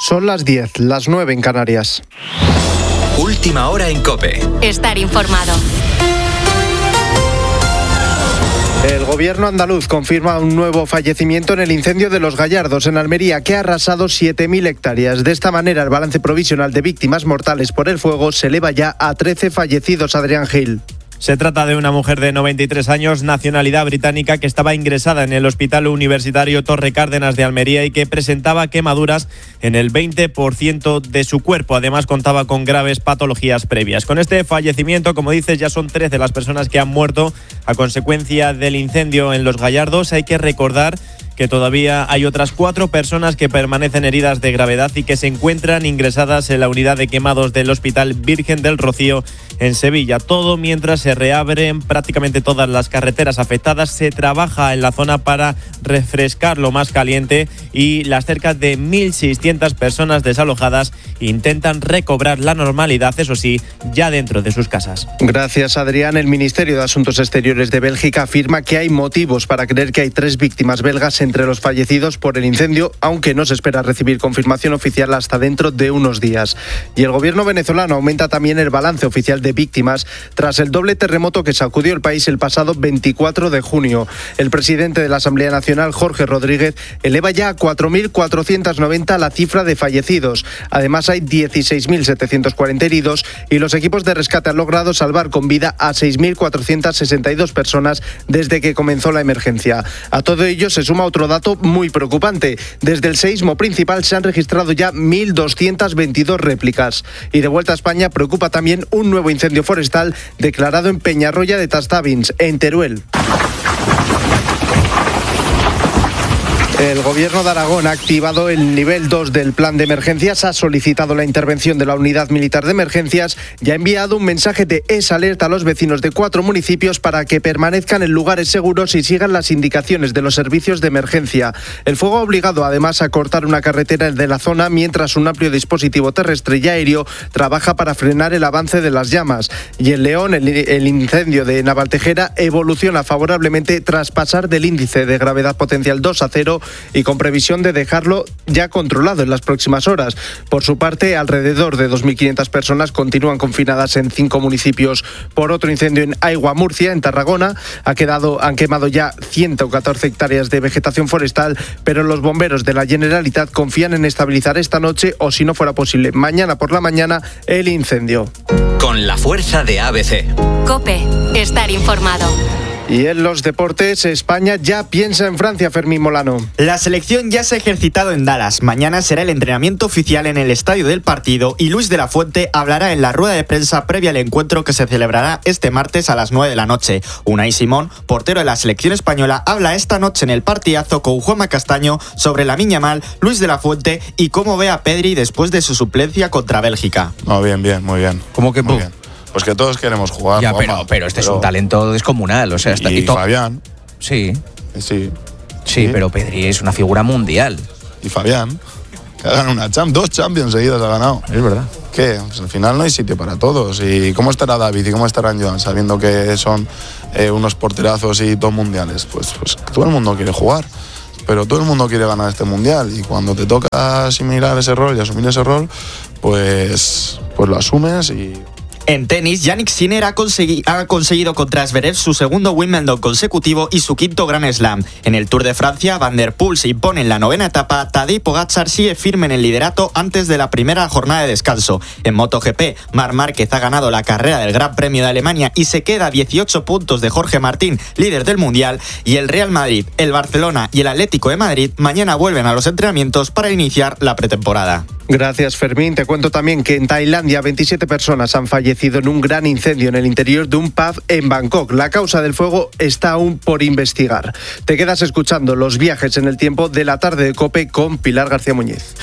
Son las 10, las 9 en Canarias. Última hora en COPE. Estar informado. El gobierno andaluz confirma un nuevo fallecimiento en el incendio de Los Gallardos, en Almería, que ha arrasado 7.000 hectáreas. De esta manera, el balance provisional de víctimas mortales por el fuego se eleva ya a 13 fallecidos. Adrián Gil. Se trata de una mujer de 93 años, nacionalidad británica, que estaba ingresada en el Hospital Universitario Torre Cárdenas de Almería y que presentaba quemaduras en el 20% de su cuerpo. Además, contaba con graves patologías previas. Con este fallecimiento, como dices, ya son 13 las personas que han muerto a consecuencia del incendio en Los Gallardos. Hay que recordar que todavía hay otras 4 personas que permanecen heridas de gravedad y que se encuentran ingresadas en la unidad de quemados del Hospital Virgen del Rocío en Sevilla. Todo mientras se reabren prácticamente todas las carreteras afectadas. Se trabaja en la zona para refrescar lo más caliente y las cerca de 1.600 personas desalojadas intentan recobrar la normalidad, eso sí, ya dentro de sus casas. Gracias, Adrián. El Ministerio de Asuntos Exteriores de Bélgica afirma que hay motivos para creer que hay 3 víctimas belgas entre los fallecidos por el incendio, aunque no se espera recibir confirmación oficial hasta dentro de unos días. Y el gobierno venezolano aumenta también el balance oficial de víctimas tras el doble terremoto que sacudió el país el pasado 24 de junio. El presidente de la Asamblea Nacional, Jorge Rodríguez, eleva ya a 4.490 la cifra de fallecidos. Además, hay 16.740 heridos y los equipos de rescate han logrado salvar con vida a 6.462 personas desde que comenzó la emergencia. A todo ello se suma otro dato muy preocupante. Desde el seísmo principal se han registrado ya 1.222 réplicas. Y de vuelta a España, preocupa también un nuevo incendio forestal declarado en Peñarroya de Tastavins, en Teruel. El Gobierno de Aragón ha activado el nivel 2 del plan de emergencias, ha solicitado la intervención de la Unidad Militar de Emergencias y ha enviado un mensaje de alerta a los vecinos de 4 municipios para que permanezcan en lugares seguros y sigan las indicaciones de los servicios de emergencia. El fuego ha obligado además a cortar una carretera de la zona, mientras un amplio dispositivo terrestre y aéreo trabaja para frenar el avance de las llamas. Y en León, el incendio de Navaltejera evoluciona favorablemente tras pasar del índice de gravedad potencial 2 a 0 y con previsión de dejarlo ya controlado en las próximas horas. Por su parte, alrededor de 2.500 personas continúan confinadas en 5 municipios por otro incendio en Aigua, Murcia, en Tarragona. Han quemado ya 114 hectáreas de vegetación forestal, pero los bomberos de la Generalitat confían en estabilizar esta noche o, si no fuera posible, mañana por la mañana, el incendio. Con la fuerza de ABC. COPE. Estar informado. Y en los deportes, España ya piensa en Francia, Fermín Molano. La selección ya se ha ejercitado en Dallas. Mañana será el entrenamiento oficial en el estadio del partido y Luis de la Fuente hablará en la rueda de prensa previa al encuentro que se celebrará este martes a las 9 de la noche. Unai Simón, portero de la selección española, habla esta noche en el partidazo con Juanma Castaño sobre Lamine Yamal, Luis de la Fuente y cómo ve a Pedri después de su suplencia contra Bélgica. No, bien, muy bien. ¿Cómo que muy bien? Pues que todos queremos jugar. Ya, pero este es un talento descomunal. O sea, y Fabián. Sí, Sí, pero Pedri es una figura mundial. Y Fabián, que ha ganado 2 Champions seguidas ha ganado. Es verdad. ¿Qué? Pues al final no hay sitio para todos. ¿Y cómo estará David y cómo estarán Joan sabiendo que son unos porterazos y dos mundiales? Pues todo el mundo quiere jugar, pero todo el mundo quiere ganar este mundial. Y cuando te toca asimilar ese rol y asumir ese rol, pues lo asumes y... En tenis, Jannik Sinner ha conseguido contra Zverev su segundo Wimbledon consecutivo y su quinto Grand Slam. En el Tour de Francia, Van der Poel se impone en la 9ª etapa. Tadej Pogačar sigue firme en el liderato antes de la primera jornada de descanso. En MotoGP, Marc Márquez ha ganado la carrera del Gran Premio de Alemania y se queda a 18 puntos de Jorge Martín, líder del Mundial. Y el Real Madrid, el Barcelona y el Atlético de Madrid mañana vuelven a los entrenamientos para iniciar la pretemporada. Gracias, Fermín. Te cuento también que en Tailandia 27 personas han fallecido en un gran incendio en el interior de un pub en Bangkok. La causa del fuego está aún por investigar. Te quedas escuchando los viajes en el tiempo de la tarde de COPE con Pilar García Muñiz.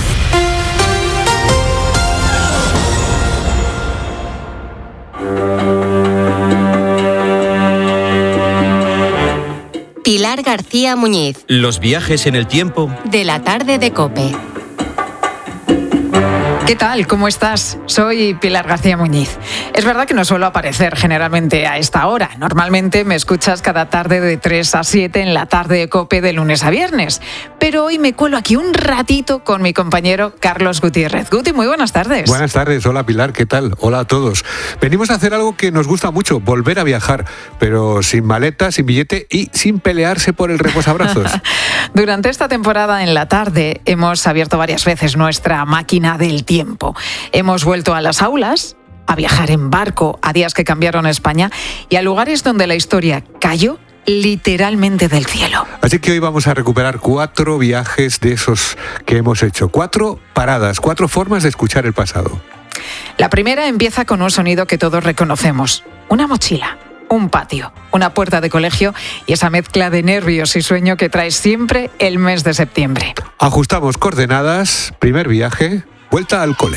Pilar García Muñiz. Los viajes en el tiempo de la tarde de COPE. ¿Qué tal? ¿Cómo estás? Soy Pilar García Muñiz. Es verdad que no suelo aparecer generalmente a esta hora. Normalmente me escuchas cada tarde de 3 a 7 en la tarde de COPE de lunes a viernes. Pero hoy me cuelo aquí un ratito con mi compañero Carlos Gutiérrez. Guti, muy buenas tardes. Buenas tardes. Hola Pilar, ¿qué tal? Hola a todos. Venimos a hacer algo que nos gusta mucho, volver a viajar, pero sin maleta, sin billete y sin pelearse por el reposabrazos. Durante esta temporada en la tarde hemos abierto varias veces nuestra máquina del tiempo. Hemos vuelto a las aulas, a viajar en barco, a días que cambiaron España y a lugares donde la historia cayó literalmente del cielo. Así que hoy vamos a recuperar 4 viajes de esos que hemos hecho. 4 paradas, 4 formas de escuchar el pasado. La primera empieza con un sonido que todos reconocemos. Una mochila, un patio, una puerta de colegio y esa mezcla de nervios y sueño que trae siempre el mes de septiembre. Ajustamos coordenadas, primer viaje, vuelta al cole.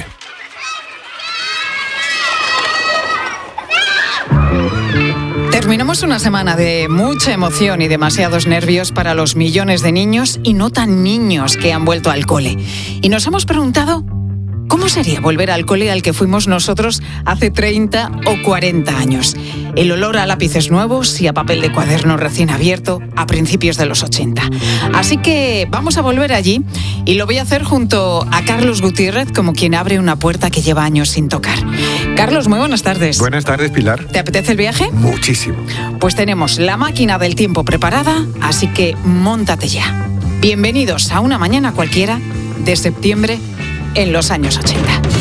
Terminamos una semana de mucha emoción y demasiados nervios para los millones de niños y no tan niños que han vuelto al cole. Y nos hemos preguntado, ¿cómo sería volver al cole al que fuimos nosotros hace 30 o 40 años? El olor a lápices nuevos y a papel de cuaderno recién abierto a principios de los 80. Así que vamos a volver allí y lo voy a hacer junto a Carlos Gutiérrez como quien abre una puerta que lleva años sin tocar. Carlos, muy buenas tardes. Buenas tardes, Pilar. ¿Te apetece el viaje? Muchísimo. Pues tenemos la máquina del tiempo preparada, así que móntate ya. Bienvenidos a una mañana cualquiera de septiembre en los años 80.